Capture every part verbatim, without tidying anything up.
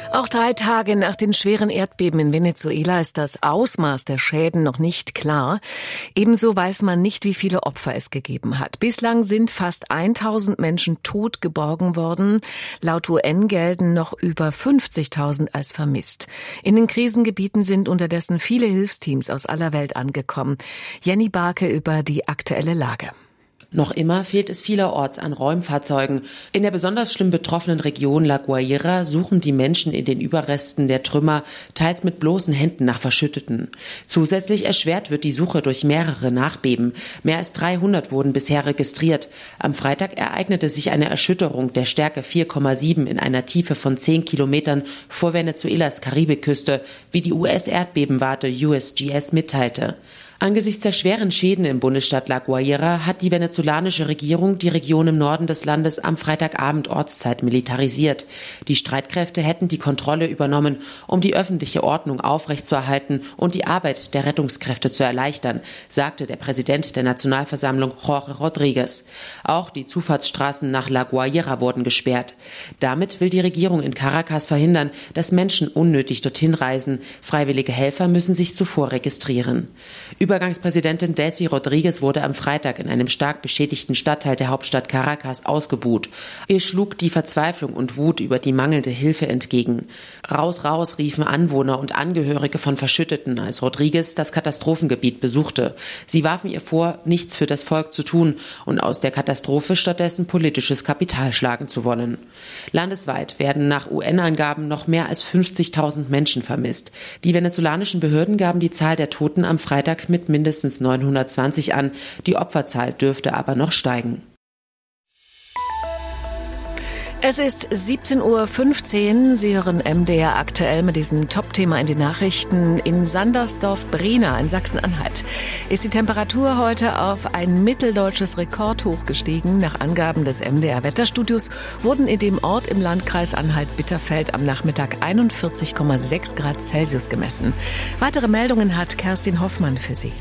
Auch drei Tage nach den schweren Erdbeben in Venezuela ist das Ausmaß der Schäden noch nicht klar. Ebenso weiß man nicht, wie viele Opfer es gegeben hat. Bislang sind fast tausend Menschen tot geborgen worden. Laut U N gelten noch über fünfzigtausend als vermisst. In den Krisengebieten sind unterdessen viele Hilfsteams aus aller Welt angekommen. Jenny Barke über die aktuelle Lage. Noch immer fehlt es vielerorts an Räumfahrzeugen. In der besonders schlimm betroffenen Region La Guaira suchen die Menschen in den Überresten der Trümmer, teils mit bloßen Händen nach Verschütteten. Zusätzlich erschwert wird die Suche durch mehrere Nachbeben. Mehr als dreihundert wurden bisher registriert. Am Freitag ereignete sich eine Erschütterung der Stärke vier Komma sieben in einer Tiefe von zehn Kilometern vor Venezuelas Karibikküste, wie die U S-Erdbebenwarte U S G S mitteilte. Angesichts der schweren Schäden im Bundesstaat La Guaira hat die venezolanische Regierung die Region im Norden des Landes am Freitagabend Ortszeit militarisiert. Die Streitkräfte hätten die Kontrolle übernommen, um die öffentliche Ordnung aufrechtzuerhalten und die Arbeit der Rettungskräfte zu erleichtern, sagte der Präsident der Nationalversammlung Jorge Rodríguez. Auch die Zufahrtsstraßen nach La Guaira wurden gesperrt. Damit will die Regierung in Caracas verhindern, dass Menschen unnötig dorthin reisen. Freiwillige Helfer müssen sich zuvor registrieren. Übergangspräsidentin Delcy Rodríguez wurde am Freitag in einem stark beschädigten Stadtteil der Hauptstadt Caracas ausgebuht. Ihr schlug die Verzweiflung und Wut über die mangelnde Hilfe entgegen. Raus, raus, riefen Anwohner und Angehörige von Verschütteten, als Rodríguez das Katastrophengebiet besuchte. Sie warfen ihr vor, nichts für das Volk zu tun und aus der Katastrophe stattdessen politisches Kapital schlagen zu wollen. Landesweit werden nach U N-Angaben noch mehr als fünfzigtausend Menschen vermisst. Die venezolanischen Behörden gaben die Zahl der Toten am Freitag mit mindestens neunhundertzwanzig an. Die Opferzahl dürfte aber noch steigen. Es ist siebzehn Uhr fünfzehn. Sie hören M D R aktuell mit diesem Top-Thema in den Nachrichten. In Sandersdorf-Brehna in Sachsen-Anhalt ist die Temperatur heute auf ein mitteldeutsches Rekordhoch gestiegen. Nach Angaben des M D R-Wetterstudios wurden in dem Ort im Landkreis Anhalt-Bitterfeld am Nachmittag einundvierzig Komma sechs Grad Celsius gemessen. Weitere Meldungen hat Kerstin Hoffmann für Sie.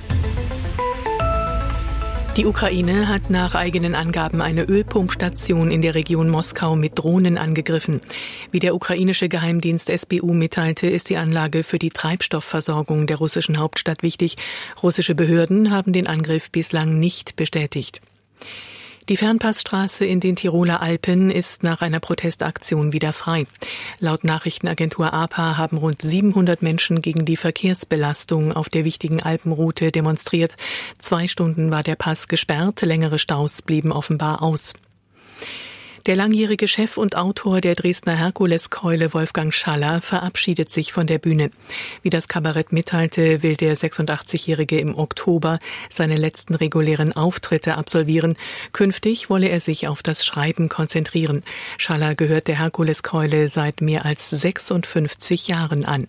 Die Ukraine hat nach eigenen Angaben eine Ölpumpstation in der Region Moskau mit Drohnen angegriffen. Wie der ukrainische Geheimdienst S B U mitteilte, ist die Anlage für die Treibstoffversorgung der russischen Hauptstadt wichtig. Russische Behörden haben den Angriff bislang nicht bestätigt. Die Fernpassstraße in den Tiroler Alpen ist nach einer Protestaktion wieder frei. Laut Nachrichtenagentur A P A haben rund siebenhundert Menschen gegen die Verkehrsbelastung auf der wichtigen Alpenroute demonstriert. Zwei Stunden war der Pass gesperrt, längere Staus blieben offenbar aus. Der langjährige Chef und Autor der Dresdner Herkuleskeule Wolfgang Schaller verabschiedet sich von der Bühne. Wie das Kabarett mitteilte, will der sechsundachtzigjährige im Oktober seine letzten regulären Auftritte absolvieren. Künftig wolle er sich auf das Schreiben konzentrieren. Schaller gehört der Herkuleskeule seit mehr als sechsundfünfzig Jahren an.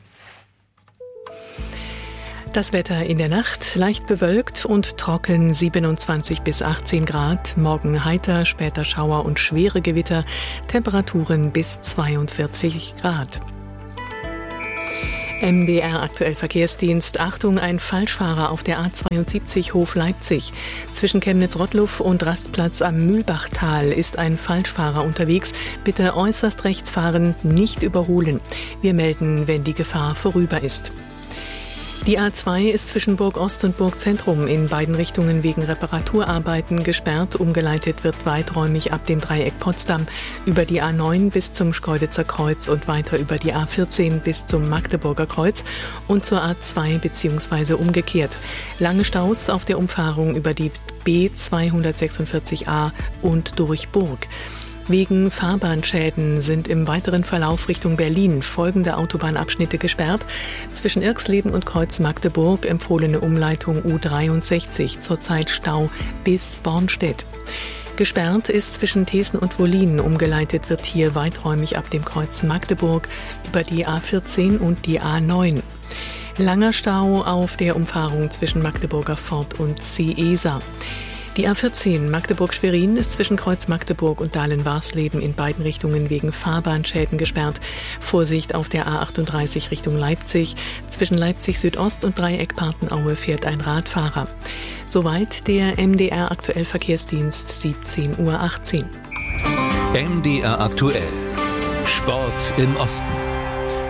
Das Wetter in der Nacht leicht bewölkt und trocken, siebenundzwanzig bis achtzehn Grad. Morgen heiter, später Schauer und schwere Gewitter. Temperaturen bis zweiundvierzig Grad. M D R aktuell Verkehrsdienst. Achtung, ein Falschfahrer auf der A zweiundsiebzig Hof Leipzig. Zwischen Chemnitz-Rottluff und Rastplatz am Mühlbachtal ist ein Falschfahrer unterwegs. Bitte äußerst rechts fahren, nicht überholen. Wir melden, wenn die Gefahr vorüber ist. Die A zwei ist zwischen Burg Ost und Burg Zentrum in beiden Richtungen wegen Reparaturarbeiten gesperrt. Umgeleitet wird weiträumig ab dem Dreieck Potsdam über die A neun bis zum Schkeuditzer Kreuz und weiter über die A vierzehn bis zum Magdeburger Kreuz und zur A zwei bzw. umgekehrt. Lange Staus auf der Umfahrung über die B zweihundertsechsundvierzig a und durch Burg. Wegen Fahrbahnschäden sind im weiteren Verlauf Richtung Berlin folgende Autobahnabschnitte gesperrt. Zwischen Irxleben und Kreuz Magdeburg empfohlene Umleitung U dreiundsechzig, zurzeit Stau bis Bornstedt. Gesperrt ist zwischen Thesen und Wollin. Umgeleitet wird hier weiträumig ab dem Kreuz Magdeburg über die A vierzehn und die A neun. Langer Stau auf der Umfahrung zwischen Magdeburger Fort und Seesa. Die A vierzehn Magdeburg-Schwerin ist zwischen Kreuz Magdeburg und Dahlen-Warsleben in beiden Richtungen wegen Fahrbahnschäden gesperrt. Vorsicht auf der A achtunddreißig Richtung Leipzig. Zwischen Leipzig Südost und Dreieck Partenaue fährt ein Radfahrer. Soweit der M D R aktuell Verkehrsdienst, siebzehn Uhr achtzehn. M D R aktuell. Sport im Osten.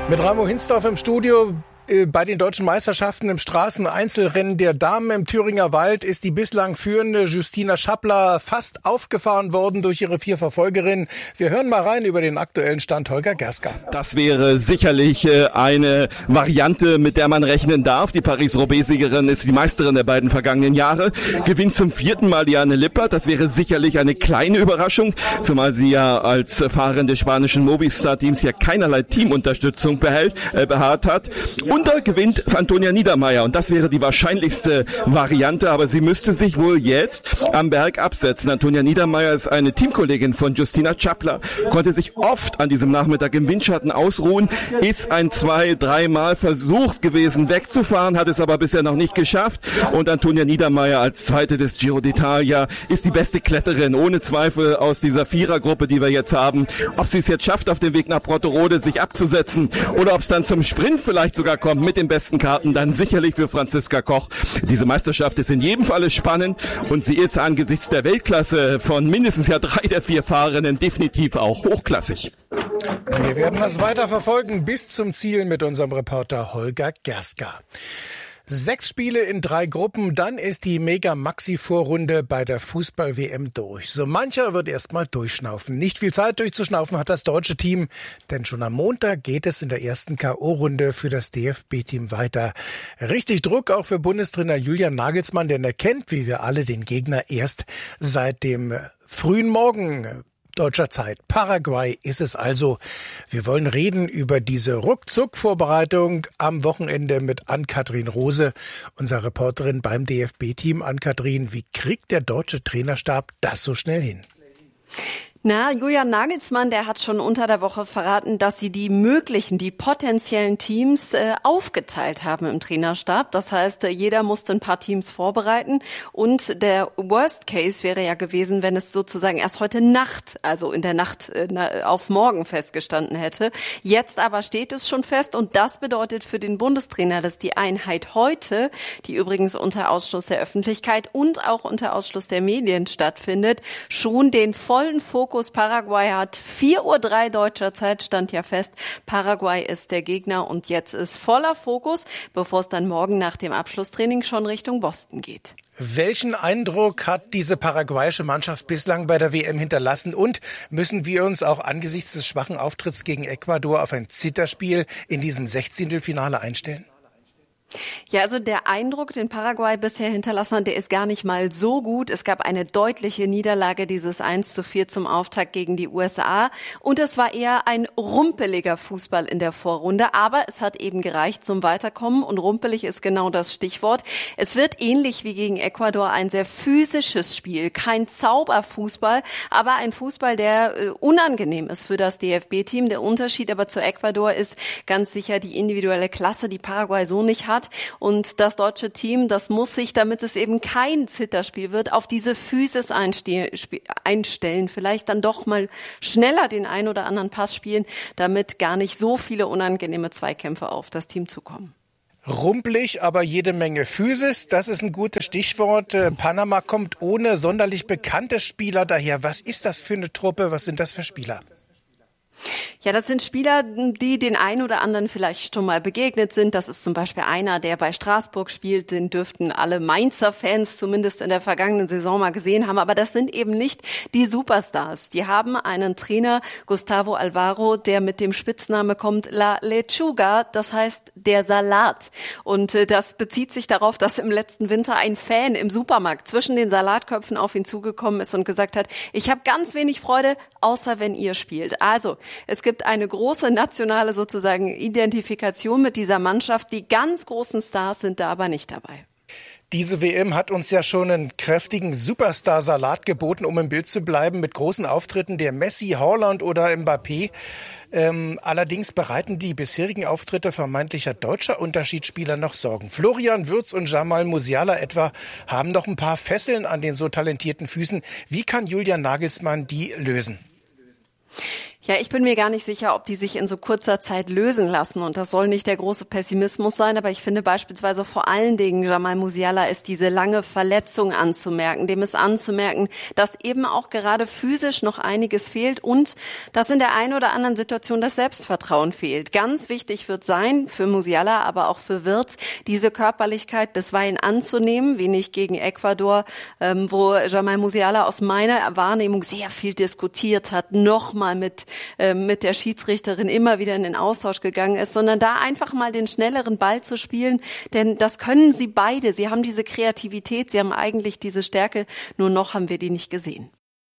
Mit Ramo Hinsdorf im Studio. Bei den deutschen Meisterschaften im Straßeneinzelrennen der Damen im Thüringer Wald ist die bislang führende Justina Schappler fast aufgefahren worden durch ihre vier Verfolgerinnen. Wir hören mal rein über den aktuellen Stand. Holger Gerska. Das wäre sicherlich eine Variante, mit der man rechnen darf. Die Paris-Roubaix-Siegerin ist die Meisterin der beiden vergangenen Jahre, gewinnt zum vierten Mal Liane Lippert. Das wäre sicherlich eine kleine Überraschung, zumal sie ja als Fahrerin des spanischen Movistar-Teams ja keinerlei Teamunterstützung behält, äh, beharrt hat. Und da gewinnt Antonia Niedermeier und das wäre die wahrscheinlichste Variante, aber sie müsste sich wohl jetzt am Berg absetzen. Antonia Niedermeier ist eine Teamkollegin von Justina Schappler, konnte sich oft an diesem Nachmittag im Windschatten ausruhen, ist ein zwei, dreimal versucht gewesen wegzufahren, hat es aber bisher noch nicht geschafft und Antonia Niedermeier als Zweite des Giro d'Italia ist die beste Kletterin, ohne Zweifel aus dieser Vierergruppe, die wir jetzt haben. Ob sie es jetzt schafft, auf dem Weg nach Brotterode sich abzusetzen oder ob es dann zum Sprint vielleicht sogar kommt, mit den besten Karten, dann sicherlich für Franziska Koch. Diese Meisterschaft ist in jedem Falle spannend und sie ist angesichts der Weltklasse von mindestens ja drei der vier Fahrerinnen definitiv auch hochklassig. Wir werden das weiter verfolgen bis zum Ziel mit unserem Reporter Holger Gerska. Sechs Spiele in drei Gruppen, dann ist die Mega-Maxi-Vorrunde bei der Fußball-W M durch. So mancher wird erst mal durchschnaufen. Nicht viel Zeit durchzuschnaufen hat das deutsche Team, denn schon am Montag geht es in der ersten K O-Runde für das D F B-Team weiter. Richtig Druck auch für Bundestrainer Julian Nagelsmann, denn er kennt, wie wir alle, den Gegner erst seit dem frühen Morgen deutscher Zeit. Paraguay ist es also. Wir wollen reden über diese Ruckzuck-Vorbereitung am Wochenende mit Ann-Kathrin Rose, unserer Reporterin beim D F B-Team. Ann-Kathrin, wie kriegt der deutsche Trainerstab das so schnell hin? Na, Julian Nagelsmann, der hat schon unter der Woche verraten, dass sie die möglichen, die potenziellen Teams äh, aufgeteilt haben im Trainerstab. Das heißt, jeder musste ein paar Teams vorbereiten und der Worst Case wäre ja gewesen, wenn es sozusagen erst heute Nacht, also in der Nacht äh, auf morgen festgestanden hätte. Jetzt aber steht es schon fest und das bedeutet für den Bundestrainer, dass die Einheit heute, die übrigens unter Ausschluss der Öffentlichkeit und auch unter Ausschluss der Medien stattfindet, schon den vollen Fokus Paraguay hat. vier Uhr drei deutscher Zeit stand ja fest. Paraguay ist der Gegner und jetzt ist voller Fokus, bevor es dann morgen nach dem Abschlusstraining schon Richtung Boston geht. Welchen Eindruck hat diese paraguayische Mannschaft bislang bei der W M hinterlassen und müssen wir uns auch angesichts des schwachen Auftritts gegen Ecuador auf ein Zitterspiel in diesem Sechzehntelfinale einstellen? Ja, also der Eindruck, den Paraguay bisher hinterlassen hat, der ist gar nicht mal so gut. Es gab eine deutliche Niederlage, dieses eins zu vier zum Auftakt gegen die U S A. Und es war eher ein rumpeliger Fußball in der Vorrunde. Aber es hat eben gereicht zum Weiterkommen. Und rumpelig ist genau das Stichwort. Es wird ähnlich wie gegen Ecuador ein sehr physisches Spiel. Kein Zauberfußball, aber ein Fußball, der äh, unangenehm ist für das D F B-Team. Der Unterschied aber zu Ecuador ist ganz sicher die individuelle Klasse, die Paraguay so nicht hat. Und das deutsche Team, das muss sich, damit es eben kein Zitterspiel wird, auf diese Physis einstellen. Vielleicht dann doch mal schneller den einen oder anderen Pass spielen, damit gar nicht so viele unangenehme Zweikämpfe auf das Team zukommen. Rumpelig, aber jede Menge Physis, das ist ein gutes Stichwort. Panama kommt ohne sonderlich bekannte Spieler daher. Was ist das für eine Truppe? Was sind das für Spieler? Ja, das sind Spieler, die den einen oder anderen vielleicht schon mal begegnet sind. Das ist zum Beispiel einer, der bei Straßburg spielt. Den dürften alle Mainzer Fans zumindest in der vergangenen Saison mal gesehen haben. Aber das sind eben nicht die Superstars. Die haben einen Trainer, Gustavo Alvaro, der mit dem Spitzname kommt La Lechuga, das heißt der Salat. Und das bezieht sich darauf, dass im letzten Winter ein Fan im Supermarkt zwischen den Salatköpfen auf ihn zugekommen ist und gesagt hat, ich habe ganz wenig Freude, außer wenn ihr spielt. Also, es gibt eine große nationale sozusagen Identifikation mit dieser Mannschaft. Die ganz großen Stars sind da aber nicht dabei. Diese W M hat uns ja schon einen kräftigen Superstar-Salat geboten, um im Bild zu bleiben, mit großen Auftritten der Messi, Haaland oder Mbappé. Ähm, allerdings bereiten die bisherigen Auftritte vermeintlicher deutscher Unterschiedsspieler noch Sorgen. Florian Wirtz und Jamal Musiala etwa haben noch ein paar Fesseln an den so talentierten Füßen. Wie kann Julian Nagelsmann die lösen? Ja, ich bin mir gar nicht sicher, ob die sich in so kurzer Zeit lösen lassen. Und das soll nicht der große Pessimismus sein. Aber ich finde beispielsweise vor allen Dingen Jamal Musiala ist diese lange Verletzung anzumerken. Dem ist anzumerken, dass eben auch gerade physisch noch einiges fehlt und dass in der einen oder anderen Situation das Selbstvertrauen fehlt. Ganz wichtig wird sein, für Musiala, aber auch für Wirtz, diese Körperlichkeit bisweilen anzunehmen. Wenig gegen Ecuador, ähm, wo Jamal Musiala aus meiner Wahrnehmung sehr viel diskutiert hat, nochmal mit mit der Schiedsrichterin immer wieder in den Austausch gegangen ist, sondern da einfach mal den schnelleren Ball zu spielen, denn das können sie beide. Sie haben diese Kreativität, sie haben eigentlich diese Stärke, nur noch haben wir die nicht gesehen.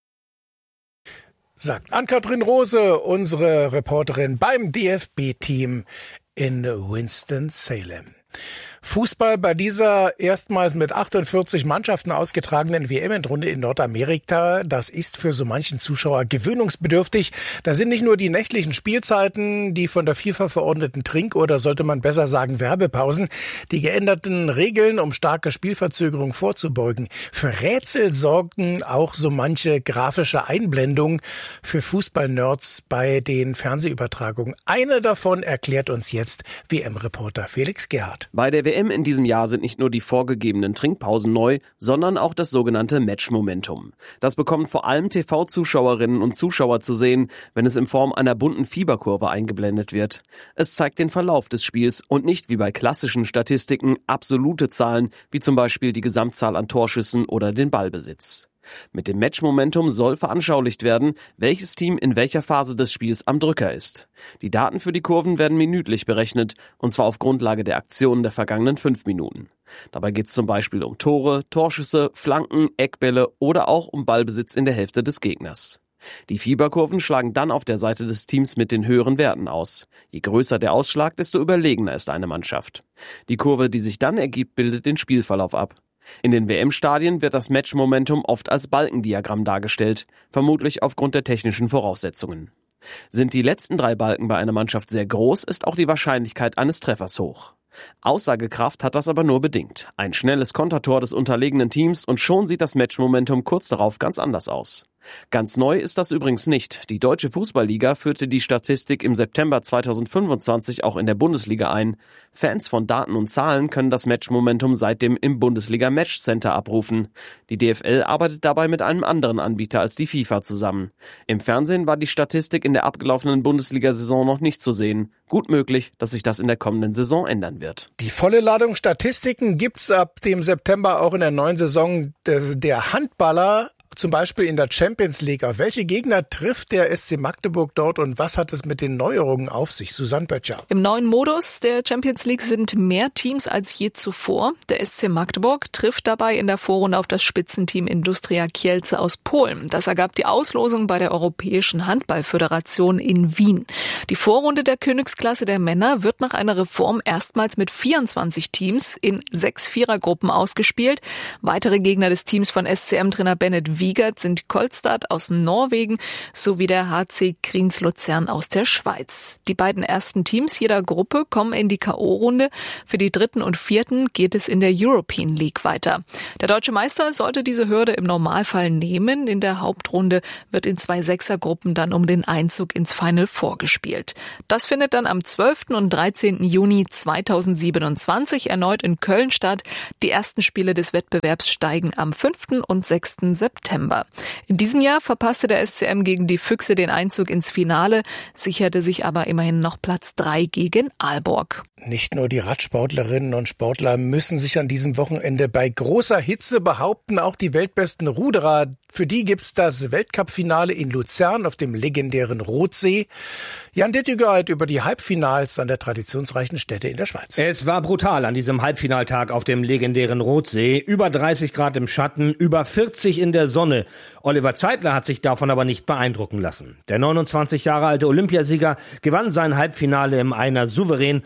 Sagt Ann-Kathrin Rose, unsere Reporterin beim D F B-Team in Winston-Salem. Fußball bei dieser erstmals mit achtundvierzig Mannschaften ausgetragenen W M-Endrunde in Nordamerika, das ist für so manchen Zuschauer gewöhnungsbedürftig. Da sind nicht nur die nächtlichen Spielzeiten, die von der FIFA verordneten Trink- oder sollte man besser sagen Werbepausen, die geänderten Regeln, um starke Spielverzögerung vorzubeugen. Für Rätsel sorgen auch so manche grafische Einblendungen für Fußball-Nerds bei den Fernsehübertragungen. Eine davon erklärt uns jetzt W M-Reporter Felix Gerhardt. Bei der W M in diesem Jahr sind nicht nur die vorgegebenen Trinkpausen neu, sondern auch das sogenannte Match-Momentum. Das bekommen vor allem T V-Zuschauerinnen und Zuschauer zu sehen, wenn es in Form einer bunten Fieberkurve eingeblendet wird. Es zeigt den Verlauf des Spiels und nicht wie bei klassischen Statistiken absolute Zahlen, wie zum Beispiel die Gesamtzahl an Torschüssen oder den Ballbesitz. Mit dem Match-Momentum soll veranschaulicht werden, welches Team in welcher Phase des Spiels am Drücker ist. Die Daten für die Kurven werden minütlich berechnet, und zwar auf Grundlage der Aktionen der vergangenen fünf Minuten. Dabei geht es zum Beispiel um Tore, Torschüsse, Flanken, Eckbälle oder auch um Ballbesitz in der Hälfte des Gegners. Die Fieberkurven schlagen dann auf der Seite des Teams mit den höheren Werten aus. Je größer der Ausschlag, desto überlegener ist eine Mannschaft. Die Kurve, die sich dann ergibt, bildet den Spielverlauf ab. In den W M-Stadien wird das Match-Momentum oft als Balkendiagramm dargestellt, vermutlich aufgrund der technischen Voraussetzungen. Sind die letzten drei Balken bei einer Mannschaft sehr groß, ist auch die Wahrscheinlichkeit eines Treffers hoch. Aussagekraft hat das aber nur bedingt. Ein schnelles Kontertor des unterlegenen Teams und schon sieht das Match-Momentum kurz darauf ganz anders aus. Ganz neu ist das übrigens nicht. Die Deutsche Fußballliga führte die Statistik im September zweitausendfünfundzwanzig auch in der Bundesliga ein. Fans von Daten und Zahlen können das Match-Momentum seitdem im Bundesliga Match Center abrufen. Die D F L arbeitet dabei mit einem anderen Anbieter als die FIFA zusammen. Im Fernsehen war die Statistik in der abgelaufenen Bundesliga-Saison noch nicht zu sehen. Gut möglich, dass sich das in der kommenden Saison ändern wird. Die volle Ladung Statistiken gibt's ab dem September auch in der neuen Saison der Handballer. Zum Beispiel in der Champions League. Auf welche Gegner trifft der S C Magdeburg dort und was hat es mit den Neuerungen auf sich? Susanne Böttcher. Im neuen Modus der Champions League sind mehr Teams als je zuvor. Der S C Magdeburg trifft dabei in der Vorrunde auf das Spitzenteam Industria Kielce aus Polen. Das ergab die Auslosung bei der Europäischen Handballföderation in Wien. Die Vorrunde der Königsklasse der Männer wird nach einer Reform erstmals mit vierundzwanzig Teams in sechs Vierergruppen ausgespielt. Weitere Gegner des Teams von S C M-Trainer Bennett Wiegert sind Kolstad aus Norwegen sowie der H C Kriens Luzern aus der Schweiz. Die beiden ersten Teams jeder Gruppe kommen in die K O-Runde. Für die dritten und vierten geht es in der European League weiter. Der deutsche Meister sollte diese Hürde im Normalfall nehmen. In der Hauptrunde wird in zwei Sechsergruppen dann um den Einzug ins Final Four gespielt. Das findet dann am zwölften und dreizehnten Juni zweitausendsiebenundzwanzig erneut in Köln statt. Die ersten Spiele des Wettbewerbs steigen am fünften und sechsten September. In diesem Jahr verpasste der S C M gegen die Füchse den Einzug ins Finale, sicherte sich aber immerhin noch Platz drei gegen Aalborg. Nicht nur die Radsportlerinnen und Sportler müssen sich an diesem Wochenende bei großer Hitze behaupten, auch die weltbesten Ruderer. Für die gibt's das Weltcup-Finale in Luzern auf dem legendären Rotsee. Jan Dittigeit über die Halbfinals an der traditionsreichen Stätte in der Schweiz. Es war brutal an diesem Halbfinaltag auf dem legendären Rotsee. Über dreißig Grad im Schatten, über vierzig in der Sonne. Oliver Zeitler hat sich davon aber nicht beeindrucken lassen. Der neunundzwanzig Jahre alte Olympiasieger gewann sein Halbfinale im Einer souverän und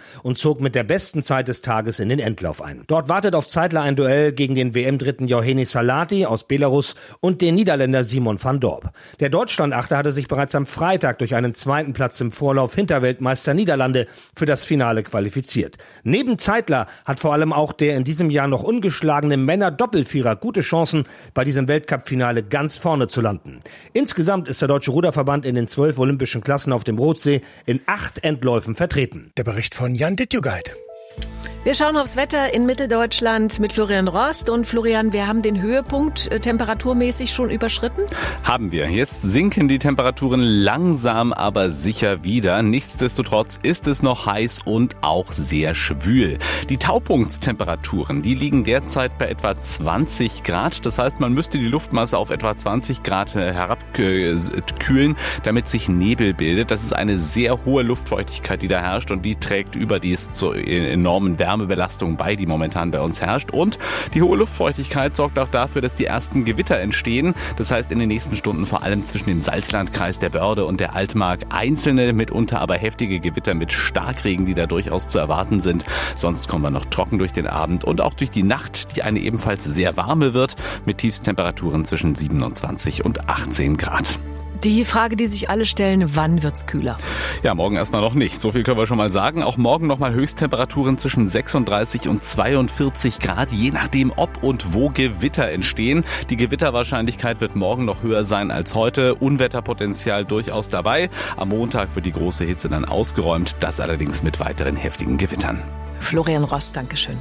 zog mit der besten Zeit des Tages in den Endlauf ein. Dort wartet auf Zeitler ein Duell gegen den W M-Dritten Johannes Salati aus Belarus und den Niederländer Simon van Dorp. Der Deutschland-Achter hatte sich bereits am Freitag durch einen zweiten Platz im Vorlauf hinter Weltmeister Niederlande für das Finale qualifiziert. Neben Zeitler hat vor allem auch der in diesem Jahr noch ungeschlagene Männer-Doppelvierer gute Chancen, bei diesem Weltcup-Finale ganz vorne zu landen. Insgesamt ist der Deutsche Ruderverband in den zwölf olympischen Klassen auf dem Rotsee in acht Endläufen vertreten. Der Bericht von Jan Dittjuguide. Wir schauen aufs Wetter in Mitteldeutschland mit Florian Rost. Und Florian, wir haben den Höhepunkt äh, temperaturmäßig schon überschritten? Haben wir. Jetzt sinken die Temperaturen langsam, aber sicher wieder. Nichtsdestotrotz ist es noch heiß und auch sehr schwül. Die Taupunktstemperaturen, die liegen derzeit bei etwa zwanzig Grad. Das heißt, man müsste die Luftmasse auf etwa zwanzig Grad herabkühlen, damit sich Nebel bildet. Das ist eine sehr hohe Luftfeuchtigkeit, die da herrscht, und die trägt überdies zur enormen Wärmebelastung bei, die momentan bei uns herrscht. Und die hohe Luftfeuchtigkeit sorgt auch dafür, dass die ersten Gewitter entstehen. Das heißt, in den nächsten Stunden vor allem zwischen dem Salzlandkreis, der Börde und der Altmark einzelne, mitunter aber heftige Gewitter mit Starkregen, die da durchaus zu erwarten sind. Sonst kommen wir noch trocken durch den Abend und auch durch die Nacht, die eine ebenfalls sehr warme wird, mit Tiefstemperaturen zwischen siebenundzwanzig und achtzehn Grad. Die Frage, die sich alle stellen, wann wird's kühler? Ja, morgen erstmal noch nicht. So viel können wir schon mal sagen. Auch morgen nochmal Höchsttemperaturen zwischen sechsunddreißig und zweiundvierzig Grad, je nachdem, ob und wo Gewitter entstehen. Die Gewitterwahrscheinlichkeit wird morgen noch höher sein als heute. Unwetterpotenzial durchaus dabei. Am Montag wird die große Hitze dann ausgeräumt. Das allerdings mit weiteren heftigen Gewittern. Florian Rost, Dankeschön.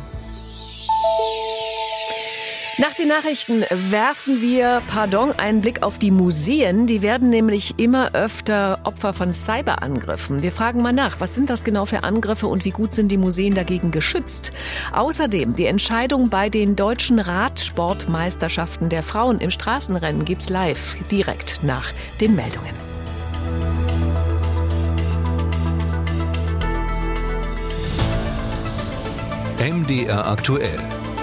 Nach den Nachrichten werfen wir, pardon, einen Blick auf die Museen. Die werden nämlich immer öfter Opfer von Cyberangriffen. Wir fragen mal nach, was sind das genau für Angriffe und wie gut sind die Museen dagegen geschützt? Außerdem die Entscheidung bei den deutschen Radsportmeisterschaften der Frauen im Straßenrennen gibt's live, direkt nach den Meldungen. M D R aktuell.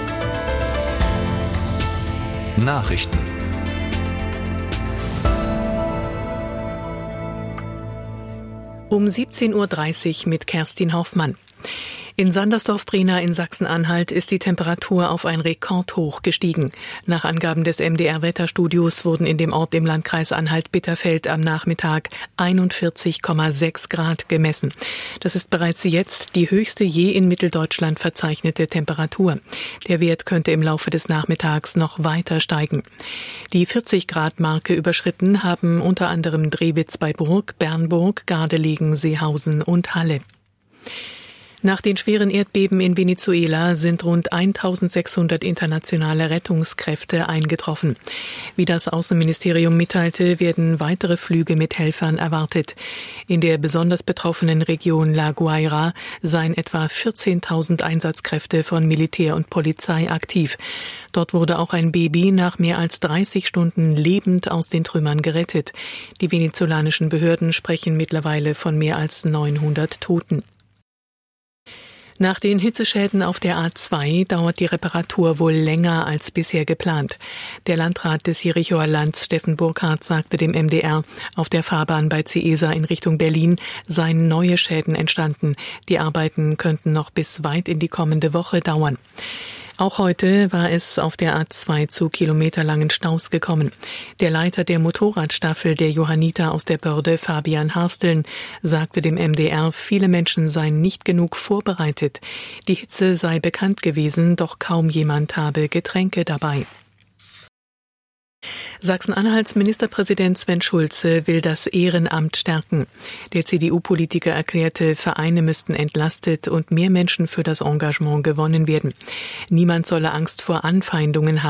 Nachrichten. Um siebzehn Uhr dreißig mit Kerstin Hoffmann. In Sandersdorf-Brena in Sachsen-Anhalt ist die Temperatur auf ein Rekordhoch gestiegen. Nach Angaben des M D R-Wetterstudios wurden in dem Ort im Landkreis Anhalt-Bitterfeld am Nachmittag einundvierzig Komma sechs Grad gemessen. Das ist bereits jetzt die höchste je in Mitteldeutschland verzeichnete Temperatur. Der Wert könnte im Laufe des Nachmittags noch weiter steigen. Die vierzig Grad Marke überschritten haben unter anderem Drewitz bei Burg, Bernburg, Gardelegen, Seehausen und Halle. Nach den schweren Erdbeben in Venezuela sind rund eintausendsechshundert internationale Rettungskräfte eingetroffen. Wie das Außenministerium mitteilte, werden weitere Flüge mit Helfern erwartet. In der besonders betroffenen Region La Guaira seien etwa vierzehntausend Einsatzkräfte von Militär und Polizei aktiv. Dort wurde auch ein Baby nach mehr als dreißig Stunden lebend aus den Trümmern gerettet. Die venezolanischen Behörden sprechen mittlerweile von mehr als neunhundert Toten. Nach den Hitzeschäden auf der A zwei dauert die Reparatur wohl länger als bisher geplant. Der Landrat des Jerichoer Lands, Steffen Burkhardt, sagte dem M D R, auf der Fahrbahn bei Ciesa in Richtung Berlin seien neue Schäden entstanden. Die Arbeiten könnten noch bis weit in die kommende Woche dauern. Auch heute war es auf der A zwei zu kilometerlangen Staus gekommen. Der Leiter der Motorradstaffel der Johanniter aus der Börde, Fabian Harsteln, sagte dem M D R, viele Menschen seien nicht genug vorbereitet. Die Hitze sei bekannt gewesen, doch kaum jemand habe Getränke dabei. Sachsen-Anhalts Ministerpräsident Sven Schulze will das Ehrenamt stärken. Der C D U-Politiker erklärte, Vereine müssten entlastet und mehr Menschen für das Engagement gewonnen werden. Niemand solle Angst vor Anfeindungen haben.